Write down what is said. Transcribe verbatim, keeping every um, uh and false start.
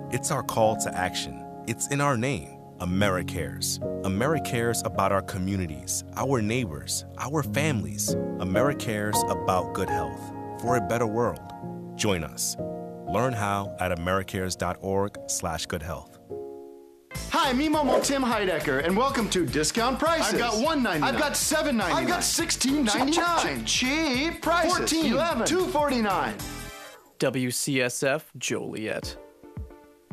It's our call to action. It's in our name, AmeriCares. AmeriCares about our communities, our neighbors, our families. AmeriCares about good health for a better world. Join us. Learn how at americares.org slash good health. Hi, me Momo Tim Heidecker, and welcome to Discount Prices. I've got one ninety-nine. I've got seven ninety-nine. I've got sixteen ninety-nine. Cheap prices. fourteen, eleven, two forty-nine. W C S F Joliet.